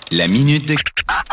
La minute de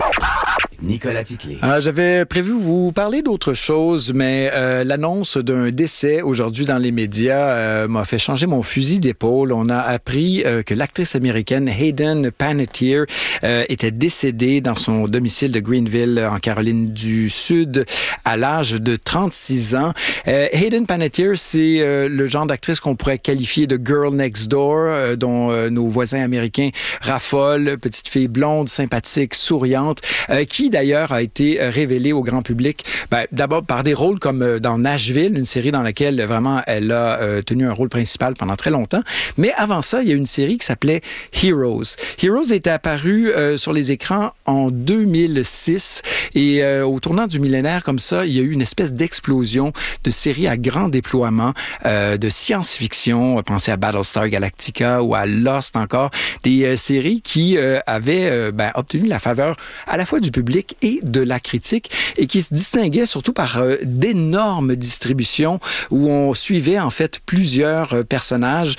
Nicolas Titley. J'avais prévu vous parler d'autre chose, mais l'annonce d'un décès aujourd'hui dans les médias m'a fait changer mon fusil d'épaule. On a appris que l'actrice américaine Hayden Panettiere était décédée dans son domicile de Greenville, en Caroline du Sud, à l'âge de 36 ans. Hayden Panettiere, c'est le genre d'actrice qu'on pourrait qualifier de girl next door, dont nos voisins américains raffolent. Petite fille blonde, sympathique, souriante, qui d'ailleurs a été révélée au grand public, d'abord par des rôles comme dans Nashville, une série dans laquelle vraiment elle a tenu un rôle principal pendant très longtemps. Mais avant ça, il y a une série qui s'appelait Heroes. Heroes était apparue sur les écrans en 2006 et au tournant du millénaire, comme ça, il y a eu une espèce d'explosion de séries à grand déploiement, de science-fiction. Pensez à Battlestar Galactica ou à Lost encore, des séries qui avaient obtenu la faveur à la fois du public et de la critique et qui se distinguaient surtout par d'énormes distributions où on suivait en fait plusieurs personnages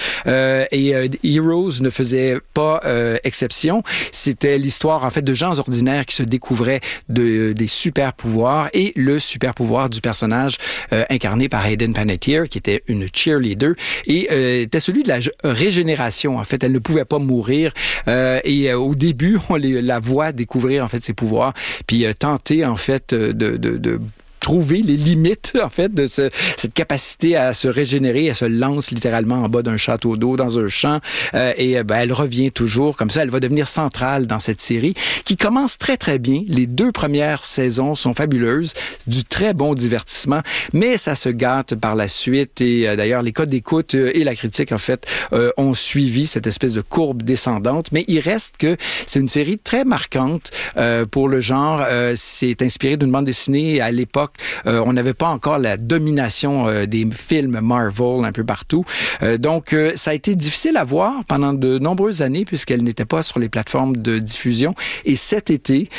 et Heroes ne faisait pas exception. C'était l'histoire en fait de gens ordinaires qui se découvraient des super pouvoirs et le super pouvoir du personnage incarné par Hayden Panettiere qui était une cheerleader et était celui de la régénération. En fait, elle ne pouvait pas mourir et au début on la voit découvrir en fait ses pouvoirs puis tenter en fait de trouver les limites, en fait, de cette capacité à se régénérer. Elle se lance littéralement en bas d'un château d'eau, dans un champ, et elle revient toujours. Comme ça, elle va devenir centrale dans cette série qui commence très, très bien. Les 2 premières saisons sont fabuleuses, du très bon divertissement, mais ça se gâte par la suite. Et d'ailleurs, les codes d'écoute et la critique, en fait, ont suivi cette espèce de courbe descendante. Mais il reste que c'est une série très marquante pour le genre. C'est inspiré d'une bande dessinée à l'époque. On n'avait pas encore la domination des films Marvel un peu partout. Donc, ça a été difficile à voir pendant de nombreuses années puisqu'elle n'était pas sur les plateformes de diffusion. Et cet été,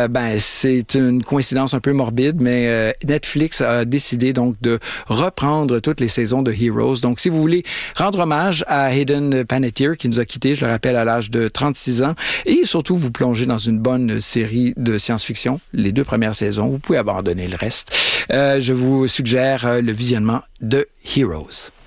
c'est une coïncidence un peu morbide, mais Netflix a décidé donc de reprendre toutes les saisons de Heroes. Donc, si vous voulez rendre hommage à Hayden Panettiere qui nous a quittés, je le rappelle, à l'âge de 36 ans, et surtout vous plonger dans une bonne série de science-fiction, les 2 premières saisons, vous pouvez abandonner le reste. Je vous suggère le visionnement de Heroes.